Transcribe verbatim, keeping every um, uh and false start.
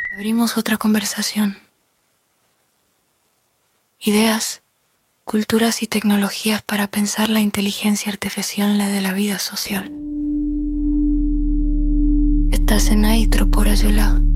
Abrimos otra conversación. Ideas, culturas y tecnologías para pensar la inteligencia artificial en la de la vida social. Estás en Aitro por Ayolá.